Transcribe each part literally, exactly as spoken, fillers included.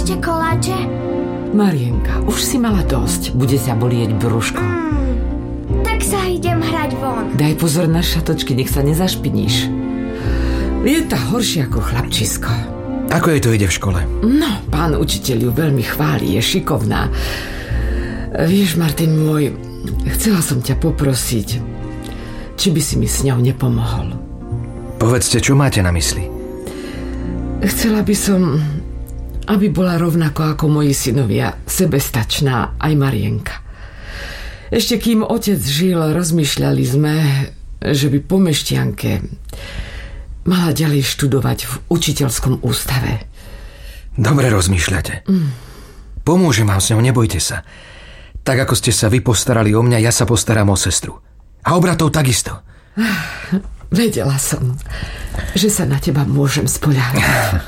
ešte koláče? Marienka, už si mala dosť. Bude sa bolieť brúško. Mm, tak sa idem hrať von. Daj pozor na šatočky, nech sa nezašpiníš. Je tá horšia ako chlapčisko. Ako jej to ide v škole? No, pán učiteľ ju veľmi chváli, je šikovná. Vieš, Martin môj, chcela som ťa poprosiť, či by si mi s ňou nepomohol. Povedzte, čo máte na mysli? Chcela by som, aby bola rovnako ako moji synovia, sebestačná aj Marienka. Ešte kým otec žil, rozmýšľali sme, že by po mešťanke mala ďalej študovať v učiteľskom ústave. Dobre rozmýšľate. Mm. Pomôžem vám s ňou, nebojte sa. Tak ako ste sa vy postarali o mňa, ja sa postaram o sestru. A o bratov takisto. Vedela som, že sa na teba môžem spoľahnúť.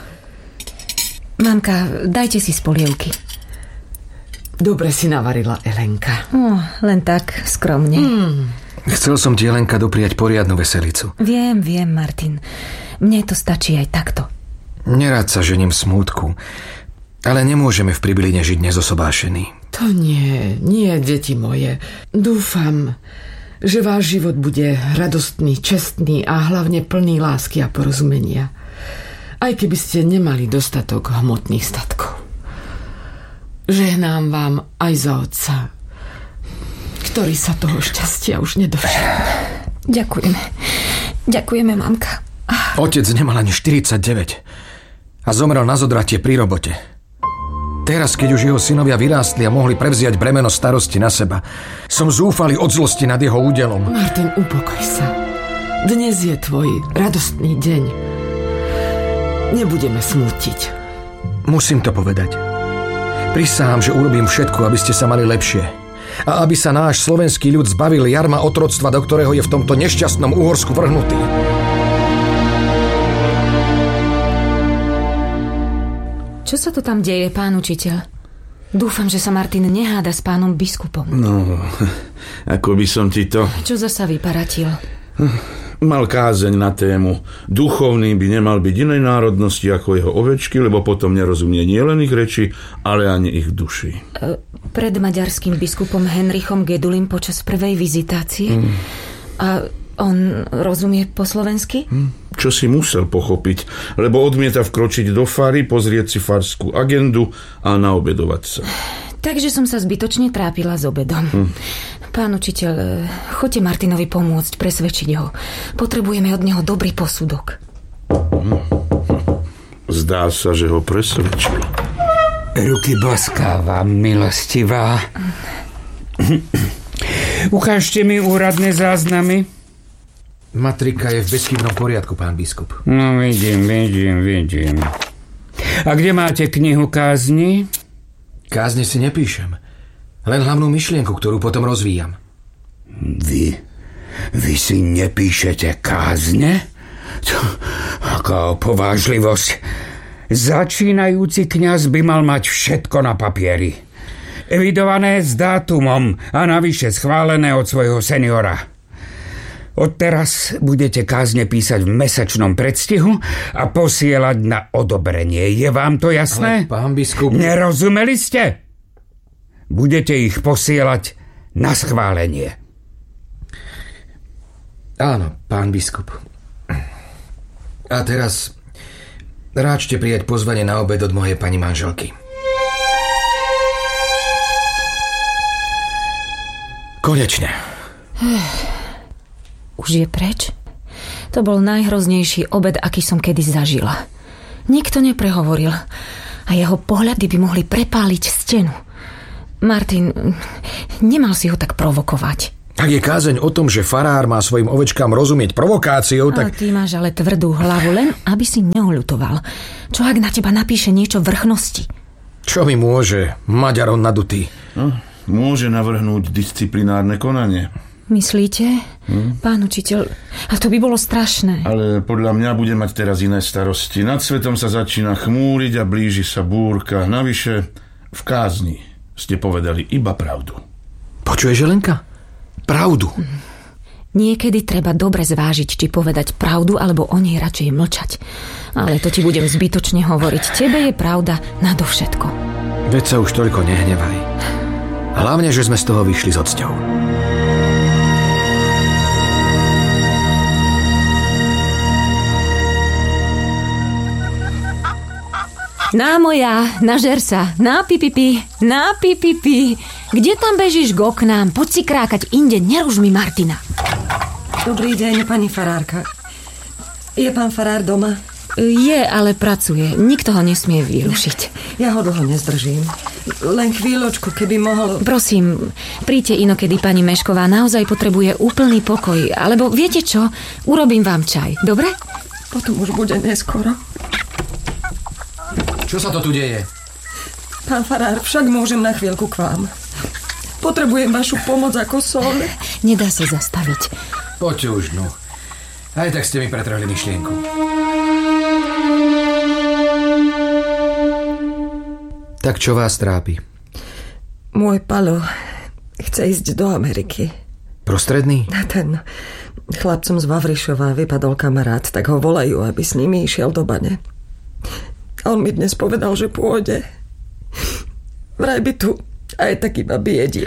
Mamka, dajte si z polievky. Dobre si navarila, Elenka. Oh, len tak, skromne. Mm. Chcel som ti, Elenka, dopriať poriadnu veselicu. Viem, viem, Martin. Mne to stačí aj takto. Nerád sa žením smútku, ale nemôžeme v Pribyline žiť nezosobášení. To nie, nie, deti moje. Dúfam, že váš život bude radostný, čestný a hlavne plný lásky a porozumenia. Aj keby ste nemali dostatok hmotných statkov. Žehnám vám aj za otca, ktorý sa toho šťastia už nedožil. Ďakujeme. Ďakujeme, mamka. Otec nemal ani štyridsaťdeväť a zomrel na zodratie pri robote. Teraz, keď už jeho synovia vyrástli a mohli prevziať bremeno starosti na seba, som zúfalý od zlosti nad jeho údelom. Martin, upokoj sa. Dnes je tvoj radostný deň. Nebudeme smútiť. Musím to povedať. Prisahám, že urobím všetko, aby ste sa mali lepšie. A aby sa náš slovenský ľud zbavil jarma otroctva, do ktorého je v tomto nešťastnom Uhorsku vrhnutý. Čo sa to tam deje, pán učiteľ? Dúfam, že sa Martin neháda s pánom biskupom. No, ako by som ti to... Čo zasa vyparatil? Mal kázeň na tému. Duchovný by nemal byť inej národnosti ako jeho ovečky, lebo potom nerozumie nielen ich reči, ale ani ich duši. E, pred maďarským biskupom Henrichom Gedulim počas prvej vizitácie? Mm. A on rozumie po slovensky? Mm. Čo si musel pochopiť, lebo odmieta vkročiť do fary, pozrieť si farskú agendu a naobedovať sa. Takže som sa zbytočne trápila s obedom. Hm. Pán učiteľ, choďte Martinovi pomôcť, presvedčiť ho. Potrebujeme od neho dobrý posudok. Hm. Zdá sa, že ho presvedčil. Ruky boskávam, milostivá. Ukážte mi úradné záznamy. Matrika je v bezchybnom poriadku, pán biskup. No, vidím, vidím, vidím. A kde máte knihu kázni? Kázne si nepíšem. Len hlavnú myšlienku, ktorú potom rozvíjam. Vy? Vy si nepíšete kázne? To, aká povážlivosť. Začínajúci kňaz by mal mať všetko na papieri. Evidované s dátumom a navyše schválené od svojho seniora. Odteraz budete kázne písať v mesačnom predstihu a posielať na odobrenie. Je vám to jasné? Ale pán biskup... Nerozumeli ste? Budete ich posielať na schválenie. Áno, pán biskup. A teraz ráčte prijať pozvanie na obed od mojej pani manželky. Konečne. Už je preč? To bol najhroznejší obed, aký som kedy zažila. Nikto neprehovoril a jeho pohľady by mohli prepáliť stenu. Martin, nemal si ho tak provokovať. Ak je kázeň o tom, že farár má svojim ovečkám rozumieť provokáciou, tak... A ty máš ale tvrdú hlavu, len aby si neoľutoval. Čo ak na teba napíše niečo vrchnosti? Čo mi môže, Maďaron nadutý? No, môže navrhnúť disciplinárne konanie. Myslíte? Hm? Pán učiteľ, a to by bolo strašné. Ale podľa mňa bude mať teraz iné starosti. Nad svetom sa začína chmúriť a blíži sa búrka. Navyše v kázni ste povedali iba pravdu. Počuješ, Helenka? Pravdu. Niekedy treba dobre zvážiť, či povedať pravdu, alebo o nej radšej mlčať. Ale to ti budem zbytočne hovoriť. Tebe je pravda nadovšetko. Veď sa už toľko nehnevaj. Hlavne, že sme z toho vyšli s odsťou. Na moja, nažer sa, na pipipi, na pipipi. Kde tam bežíš k oknám? Poď si krákať inde, neruž mi Martina. Dobrý deň, pani farárka. Je pán farár doma? Je, ale pracuje. Nikto ho nesmie vyrušiť. Ja ho dlho nezdržím. Len chvíľočku, keby mohol... Prosím, príďte inokedy, pani Mešková. Naozaj potrebuje úplný pokoj. Alebo viete čo? Urobím vám čaj. Dobre? Potom už bude neskoro. Čo sa to tu deje? Pán farár, však môžem na chvíľku k vám. Potrebujem vašu pomoc ako sol. Nedá sa zastaviť. Poďte už, no. Aj tak ste mi pretrhli myšlienku. Tak čo vás trápi? Môj Palo chce ísť do Ameriky. Prostredný? Ten chlapcom z Vavrišova vypadol kamarát, tak ho volajú, aby s nimi išiel do bane. A on mi dnes povedal, že pôjde. Vraj by tu aj tak iba biedil.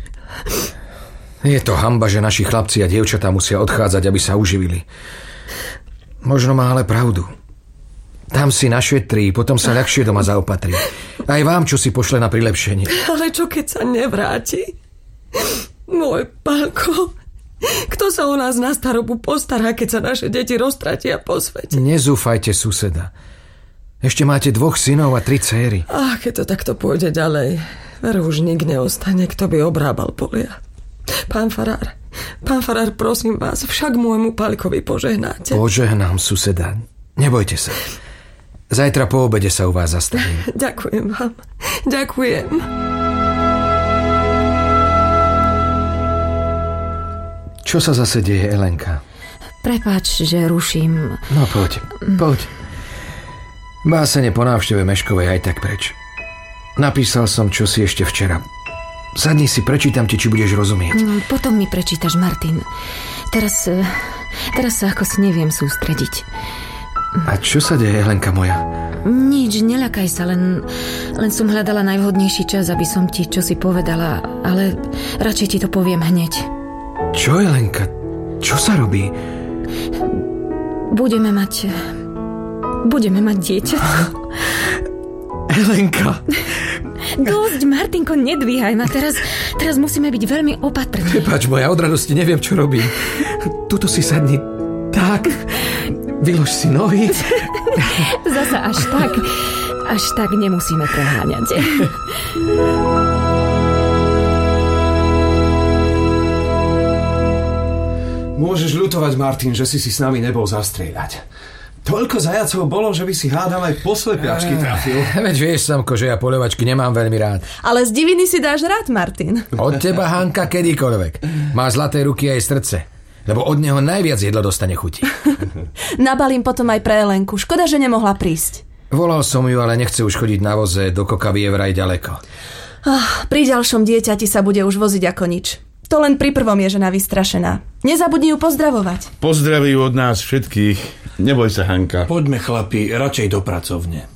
Je to hanba, že naši chlapci a dievčatá musia odchádzať, aby sa uživili. Možno má ale pravdu. Tam si našetrí, potom sa ľahšie doma zaopatrí. Aj vám, čo si pošle na prilepšenie. Ale čo keď sa nevráti? Môj Pálko, kto sa o nás na starobu postará, keď sa naše deti roztratia po svete? Nezúfajte, suseda. Ešte máte dvoch synov a tri céry. Ach, keď to takto pôjde ďalej, veru už nik neostane, kto by obrábal polia. Pán farár, pán farár, prosím vás, však môjmu Pálkovi požehnáte. Požehnám, suseda. Nebojte sa. Zajtra po obede sa u vás zastavím. Ďakujem vám. Ďakujem. Čo sa zase deje, Elenka? Prepáč, že ruším. No poď, poď. Básene po návšteve Meškovej aj tak preč. Napísal som čosi ešte včera. Sadni si, prečítam ti, či budeš rozumieť. No, potom mi prečítaš, Martin. Teraz, teraz sa ako si neviem sústrediť. A čo sa deje, Helenka moja? Nič, neľakaj sa, len, len som hľadala najvhodnejší čas, aby som ti čosi povedala, ale radšej ti to poviem hneď. Čo, Helenka? Čo sa robí? Budeme mať... Budeme mať dieťa. Helenka! Dosť, Martinko, nedvíhaj ma. Teraz, teraz musíme byť veľmi opatrní. Prepáč, moja, od radosti neviem, čo robím. Tuto si sadni. Tak. Vylož si nohy. Zasa až tak. Až tak nemusíme preháňať. Môžeš ľutovať, Martin, že si si s nami nebol zastrieľať. Toľko zajacov bolo, že by si hádam aj poslepiačky trafil. Veď vieš, Samko, že ja poľovačky nemám veľmi rád. Ale z diviny si dáš rád, Martin. Od teba, Hanka, kedykoľvek. Má zlaté ruky aj srdce. Lebo od neho najviac jedlo dostane chuti. Nabalím potom aj pre Elenku. Škoda, že nemohla prísť. Volal som ju, ale nechce už chodiť na voze. Do Kokavy je vraj ďaleko. Oh, pri ďalšom dieťati sa bude už voziť ako nič. To len pri prvom je žena vystrašená. Nezabudni ju pozdravovať. Pozdravujú od nás všetkých. Neboj sa, Hanka. Poďme, chlapi, radšej do pracovne.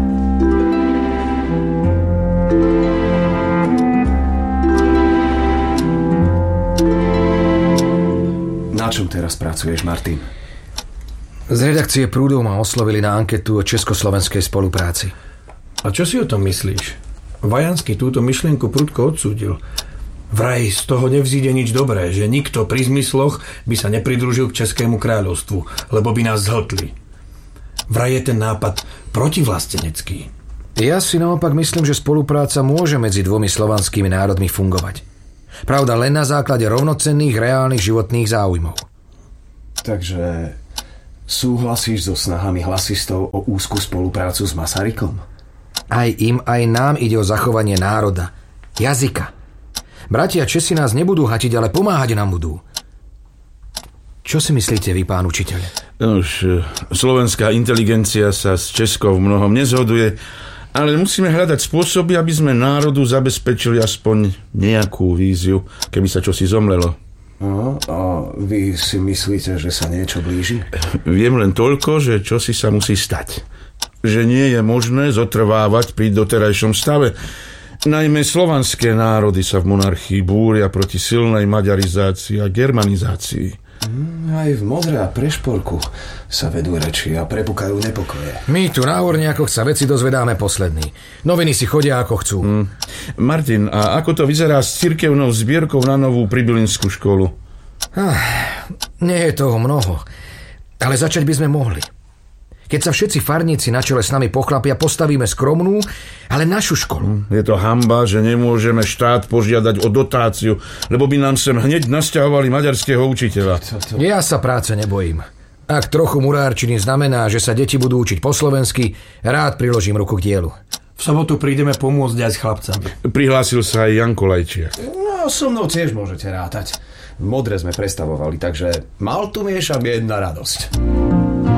Na čom teraz pracuješ, Martin? Z redakcie Prúdov ma oslovili na anketu o československej spolupráci. A čo si o tom myslíš? Vajanský túto myšlienku prudko odsúdil. Vraj z toho nevzíde nič dobré, že nikto pri zmysloch by sa nepridružil k Českému kráľovstvu, lebo by nás zhltli. Vraj je ten nápad protivlastenecký. Ja si naopak myslím, že spolupráca môže medzi dvomi slovanskými národmi fungovať. Pravda, len na základe rovnocenných reálnych životných záujmov. Takže súhlasíš so snahami hlasistov o úzkú spoluprácu s Masarykom? Aj im, aj nám ide o zachovanie národa, jazyka. Bratia Česi nás nebudú hatiť, ale pomáhať nám budú. Čo si myslíte vy, pán učiteľ? Už slovenská inteligencia sa s českou v mnohom nezhoduje, ale musíme hľadať spôsoby, aby sme národu zabezpečili aspoň nejakú víziu, keby sa čosi zomlelo. No, a vy si myslíte, že sa niečo blíži? Viem len toľko, že čo si sa musí stať. Že nie je možné zotrvávať pri doterajšom stave. Najmä slovanské národy sa v monarchii búria proti silnej maďarizácii a germanizácii. Aj v Modre a Prešporku sa vedú reči a prepúkajú nepokoje. My tu na Horniakoch sa veci dozvedáme poslední. Noviny si chodia ako chcú. Mm. Martin, a ako to vyzerá s cirkevnou zbierkou na novú pribylinskú školu? Ah, nie je toho mnoho, ale začať by sme mohli. Keď sa všetci farníci na čele s nami pochlapia, postavíme skromnú, ale našu školu. Je to hanba, že nemôžeme štát požiadať o dotáciu, lebo by nám sem hneď nasťahovali maďarského učiteľa. Ja sa práce nebojím. Ak trochu murárčiny znamená, že sa deti budú učiť po slovensky, rád priložím ruku k dielu. V sobotu prídeme pomôcť aj s chlapcami. Prihlásil sa aj Janko Lajčiak. No, so mnou tiež môžete rátať. V Modre sme prestavovali, takže mal tu Miešam jedna radosť.